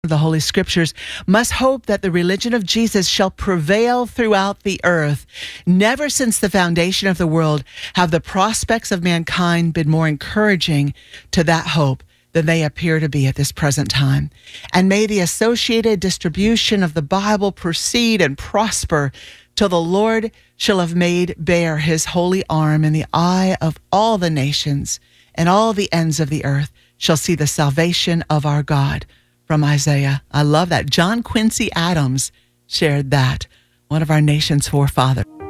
the Holy Scriptures, must hope that the religion of Jesus shall prevail throughout the earth. Never since the foundation of the world have the prospects of mankind been more encouraging to that hope than they appear to be at this present time. And may the associated distribution of the Bible proceed and prosper till the Lord shall have made bare his holy arm in the eye of all the nations, and all the ends of the earth shall see the salvation of our God. From Isaiah. I love that. John Quincy Adams shared that, one of our nation's forefathers.